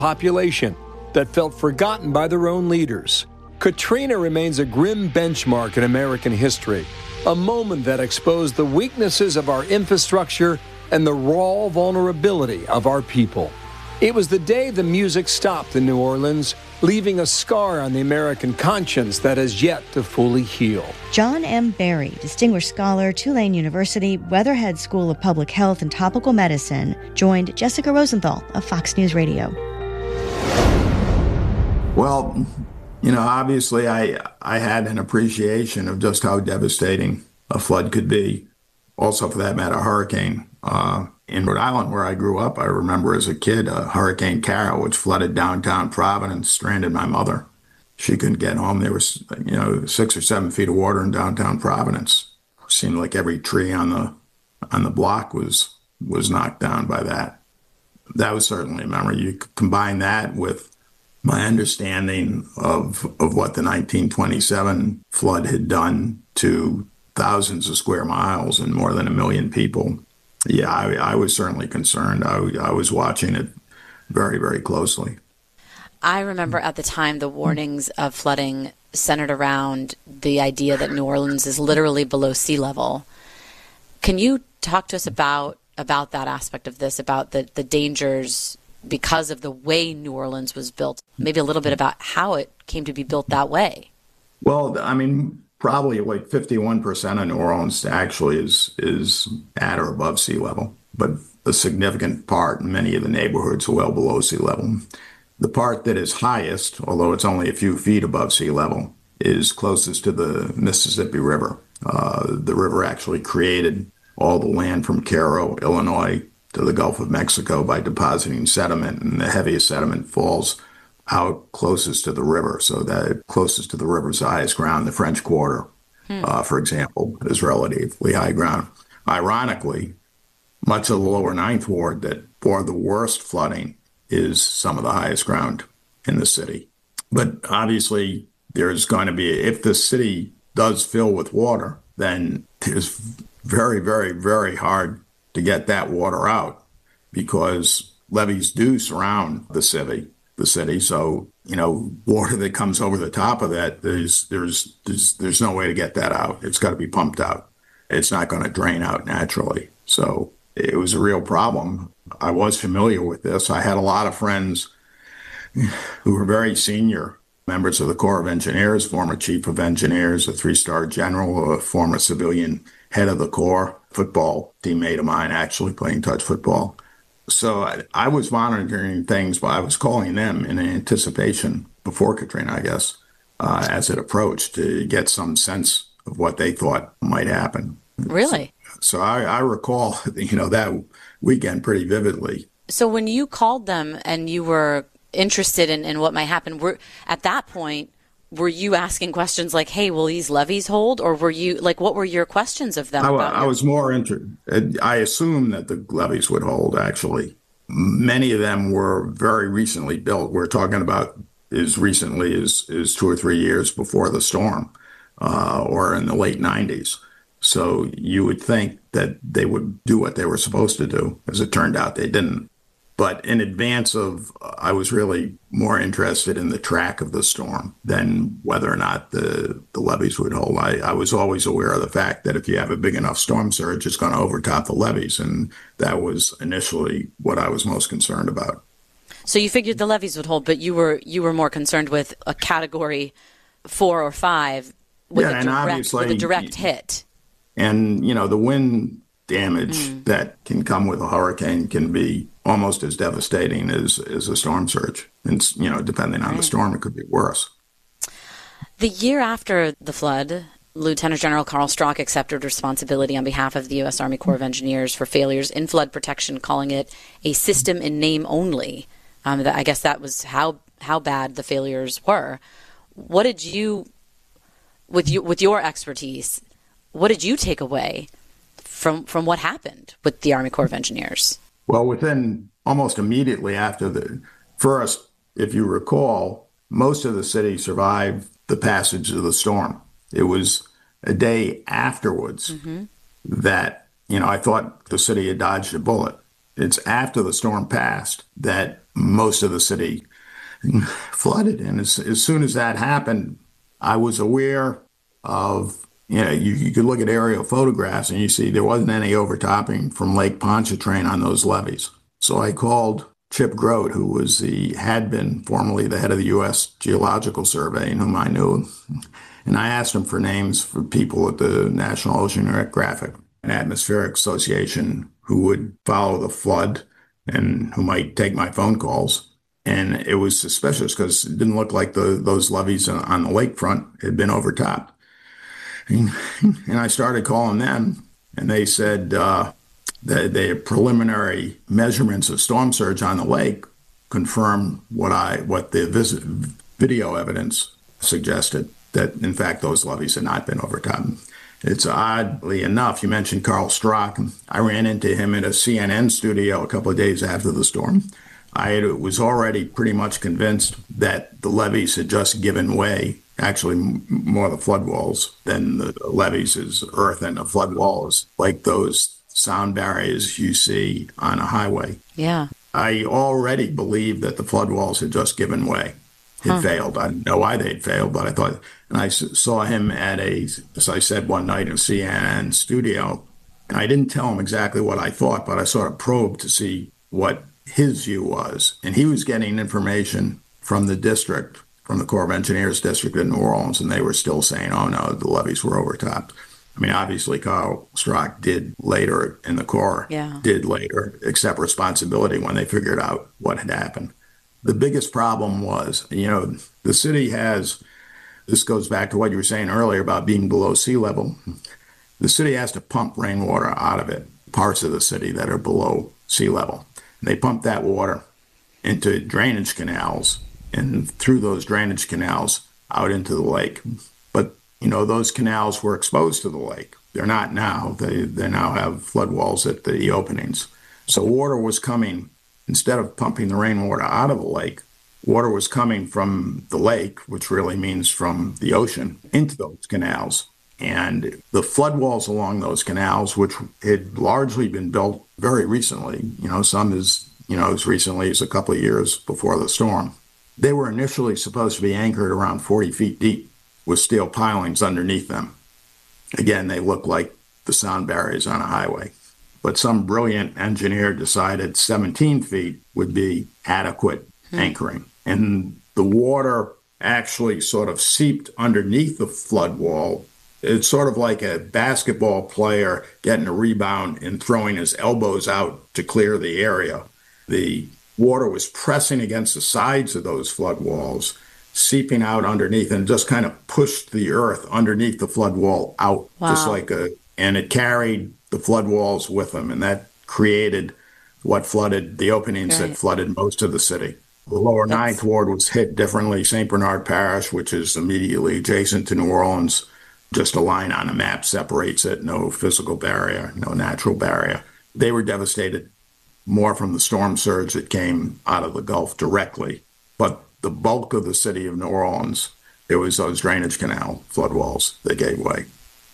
population that felt forgotten by their own leaders. Katrina remains a grim benchmark in American history, a moment that exposed the weaknesses of our infrastructure and the raw vulnerability of our people. It was the day the music stopped in New Orleans, leaving a scar on the American conscience that has yet to fully heal. John M. Barry, distinguished scholar, Tulane University, Weatherhead School of Public Health and Tropical Medicine, joined Jessica Rosenthal of Fox News Radio. Well, obviously I had an appreciation of just how devastating a flood could be. Also, for that matter, a hurricane. In Rhode Island, where I grew up, I remember as a kid, Hurricane Cara, which flooded downtown Providence, stranded my mother. She couldn't get home. There was, 6 or 7 feet of water in downtown Providence. It seemed like every tree on the block was knocked down by that. That was certainly a memory. You could combine that with my understanding of what the 1927 flood had done to thousands of square miles and more than 1 million people. Yeah, I was certainly concerned. I was watching it very, very closely. I remember at the time the warnings of flooding centered around the idea that New Orleans is literally below sea level. Can you talk to us about that aspect of this, about the dangers because of the way New Orleans was built? Maybe a little bit about how it came to be built that way. Well, probably like 51% of New Orleans actually is at or above sea level, but a significant part, many of the neighborhoods are well below sea level. The part that is highest, although it's only a few feet above sea level, is closest to the Mississippi River. The river actually created all the land from Cairo, Illinois, to the Gulf of Mexico by depositing sediment, and the heaviest sediment falls out closest to the river. So that closest to the river's the highest ground. The French Quarter, for example, is relatively high ground. Ironically, much of the lower Ninth Ward that bore the worst flooding is some of the highest ground in the city. But obviously, there's going to be, if the city does fill with water, then it's very, very, very hard to get that water out because levees do surround the city. So, water that comes over the top of that, there's no way to get that out. It's got to be pumped out. It's not going to drain out naturally. So it was a real problem. I was familiar with this. I had a lot of friends who were very senior members of the Corps of Engineers, former chief of engineers, a 3-star general, a former civilian head of the Corps, football teammate of mine, actually playing touch football. So I was monitoring things, but I was calling them in anticipation before Katrina, I guess, as it approached to get some sense of what they thought might happen. Really? So I recall, that weekend pretty vividly. So when you called them and you were interested in what might happen, at that point, were you asking questions like, hey, will these levees hold? Or were you, what were your questions of them? I was more interested. I assumed that the levees would hold, actually. Many of them were very recently built. We're talking about as recently as 2 or 3 years before the storm, or in the late 90s. So you would think that they would do what they were supposed to do. As it turned out, they didn't. But in advance of, I was really more interested in the track of the storm than whether or not the levees would hold. I was always aware of the fact that if you have a big enough storm surge, it's going to overtop the levees. And that was initially what I was most concerned about. So you figured the levees would hold, but you were more concerned with a category 4 or 5 with a direct hit. And, the wind damage that can come with a hurricane can be almost as devastating as a storm surge. And, depending on the storm, it could be worse. The year after the flood, Lieutenant General Carl Strock accepted responsibility on behalf of the U.S. Army Corps of Engineers for failures in flood protection, calling it a system in name only. I guess that was how bad the failures were. What did you, with your expertise, what did you take away from what happened with the Army Corps of Engineers? Well, within almost immediately after the first, if you recall, most of the city survived the passage of the storm. It was a day afterwards that, I thought the city had dodged a bullet. It's after the storm passed that most of the city flooded. And as soon as that happened, I was aware of, you could look at aerial photographs and you see there wasn't any overtopping from Lake Pontchartrain on those levees. So I called Chip Grote, who had been formerly the head of the U.S. Geological Survey and whom I knew. And I asked him for names for people at the National Oceanographic and Atmospheric Association who would follow the flood and who might take my phone calls. And it was suspicious because it didn't look like those levees on the lakefront had been overtopped. And I started calling them, and they said the preliminary measurements of storm surge on the lake confirmed what the video evidence suggested, that in fact those levees had not been overtopped. It's oddly enough, you mentioned Carl Strock. I ran into him at a CNN studio a couple of days after the storm. I was already pretty much convinced that the levees had just given way, actually more the flood walls than the levees is earth, and the flood walls like those sound barriers you see on a highway. Yeah. I already believed that the flood walls had just given way. It failed. I didn't know why they'd failed, but I thought, and I saw him at as I said, one night in a CNN studio, and I didn't tell him exactly what I thought, but I sort of probed to see what his view was. And he was getting information from the district, from the Corps of Engineers district in New Orleans, and they were still saying, oh no, the levees were overtopped. I mean, obviously, Carl Strock did later in the Corps, did later accept responsibility when they figured out what had happened. The biggest problem was, the city this goes back to what you were saying earlier about being below sea level. The city has to pump rainwater out of it, parts of the city that are below sea level. And they pump that water into drainage canals and through those drainage canals out into the lake. But, those canals were exposed to the lake. They're not now. They now have flood walls at the openings. So water was coming. Instead of pumping the rainwater out of the lake, water was coming from the lake, which really means from the ocean, into those canals. And the flood walls along those canals, which had largely been built very recently, some as recently as a couple of years before the storm, they were initially supposed to be anchored around 40 feet deep with steel pilings underneath them. Again, they look like the sound barriers on a highway. But some brilliant engineer decided 17 feet would be adequate anchoring. And the water actually sort of seeped underneath the flood wall. It's sort of like a basketball player getting a rebound and throwing his elbows out to clear the area. The water was pressing against the sides of those flood walls, seeping out underneath, and just kind of pushed the earth underneath the flood wall out, just like and it carried the flood walls with them, and that created what flooded the openings that flooded most of the city. The lower Ninth Ward was hit differently. St. Bernard Parish, which is immediately adjacent to New Orleans, just a line on a map separates it, no physical barrier, no natural barrier. They were devastated more from the storm surge that came out of the Gulf directly. But the bulk of the city of New Orleans, it was those drainage canal flood walls that gave way.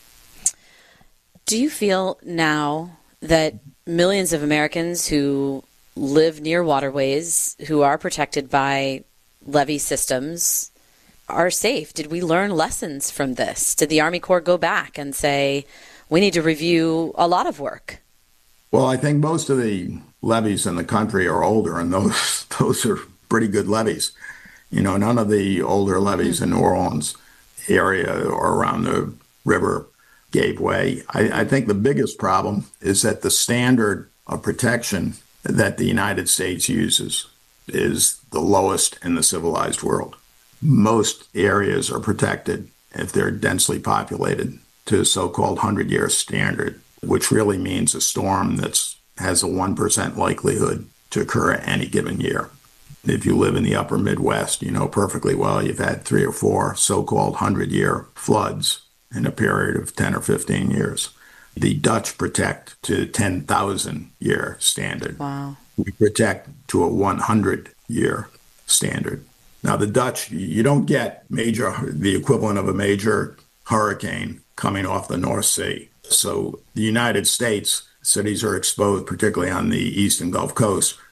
Do you feel now that millions of Americans who live near waterways, who are protected by levee systems, are safe? Did we learn lessons from this? Did the Army Corps go back and say, we need to review a lot of work? Well, I think most of the levees in the country are older, and those are pretty good levees. None of the older levees in New Orleans area or around the river gave way. I think the biggest problem is that the standard of protection that the United States uses is the lowest in the civilized world. Most areas are protected, if they're densely populated, to a so-called 100-year standard, which really means a storm that has a 1% likelihood to occur at any given year. If you live in the upper Midwest, you know perfectly well you've had 3 or 4 so-called 100-year floods in a period of 10 or 15 years. The Dutch protect to 10,000-year standard. Wow. We protect to a 100-year standard. Now, the Dutch, you don't get the equivalent of a major hurricane coming off the North Sea. So the United States, cities are exposed, particularly on the east and Gulf Coast,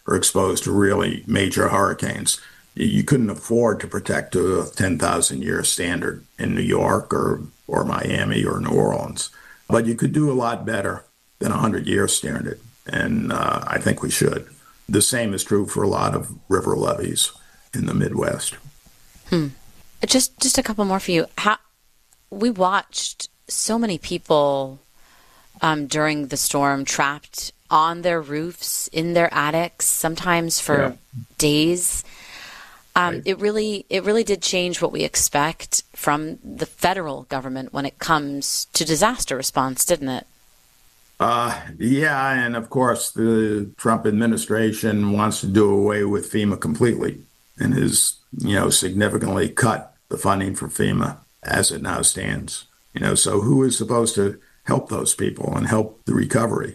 are exposed to really major hurricanes. You couldn't afford to protect to a 10,000-year standard in New York or Miami or New Orleans. But you could do a lot better than a 100-year standard, and I think we should. The same is true for a lot of river levees in the Midwest. Just a couple more for you. We watched so many people during the storm trapped on their roofs, in their attics, sometimes for days. Right. It really did change what we expect from the federal government when it comes to disaster response, didn't it? Yeah, and of course the Trump administration wants to do away with FEMA completely and has, significantly cut the funding for FEMA as it now stands. So who is supposed to help those people and help the recovery?